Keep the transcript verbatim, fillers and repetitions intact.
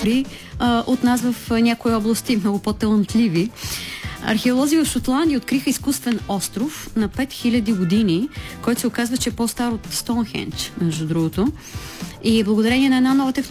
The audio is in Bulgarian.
по-добри а, от нас в някои области, много по-талантливи. Археолози в Шотландия откриха изкуствен остров на пет хиляди години, който се оказва, че е по-стар от Стоунхендж, между другото. И благодарение на една нова технология